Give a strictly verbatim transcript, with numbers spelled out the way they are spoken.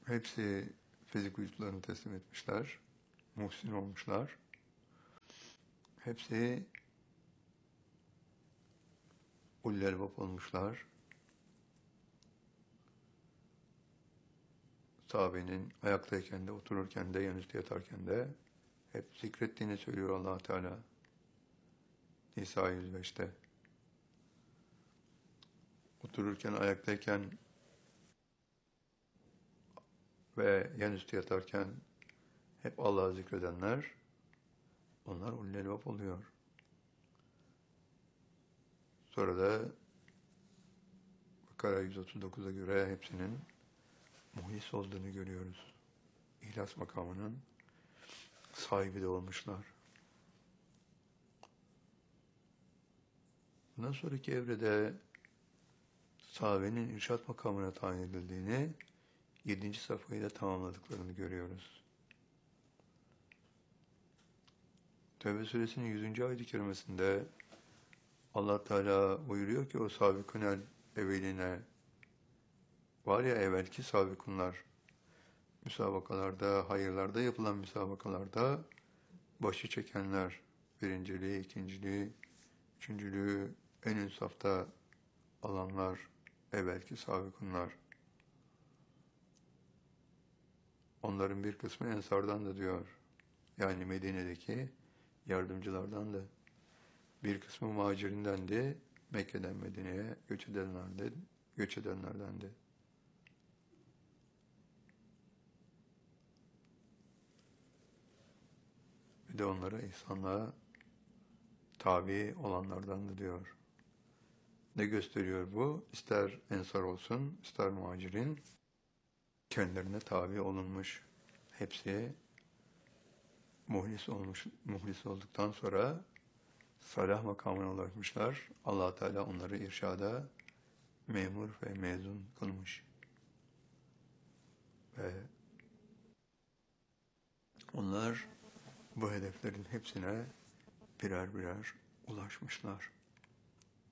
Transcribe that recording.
Hepsi fizik vücutlarını teslim etmişler. Muhsin olmuşlar. Hepsi ulul elbap olmuşlar. Sahabenin ayaktayken de, otururken de, yanüstü yatarken de hep zikrettiğini söylüyor Allah Teala. Nisa yüz beşte. Otururken, ayaktayken ve yanüstü yatarken hep Allah'ı zikredenler, onlar ulul elbap oluyor. Sonra da Bakara yüz otuz dokuza göre hepsinin muhlis olduğunu görüyoruz. İhlas makamının sahibi de olmuşlar. Bundan sonraki evrede sahabenin irşad makamına tayin edildiğini, yedinci safhayı da tamamladıklarını görüyoruz. Tevbe suresinin yüzüncü ayet-i kerimesinde Allah Teala buyuruyor ki o sabikûnel evveline, var ya evvelki sabikunlar, müsabakalarda, hayırlarda yapılan müsabakalarda başı çekenler, birinciliği, ikinciliği, üçüncülüğü en ön safta alanlar, evvelki sabikunlar. Onların bir kısmı Ensar'dan da diyor. Yani Medine'deki yardımcılardan da. Bir kısmı Muhacirinden de, Mekke'den Medine'ye göç edenlerden, göç edenlerden de. Bir de onlara ihsanla tabi olanlardan da diyor. Ne gösteriyor bu? İster Ensar olsun, ister Muhacirin, kendilerine tabi olunmuş. Hepsi muhlis olmuş, muhlis olduktan sonra salah makamına ulaşmışlar. Allah Teala onları irşada memur ve mezun kılmış. Ve onlar bu hedeflerin hepsine birer birer ulaşmışlar.